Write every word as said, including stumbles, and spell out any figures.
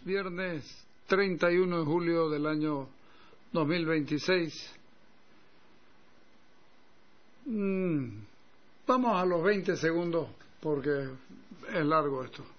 viernes treinta y uno de julio del año dos mil veintiséis. Mm, vamos a los veinte segundos porque es largo esto.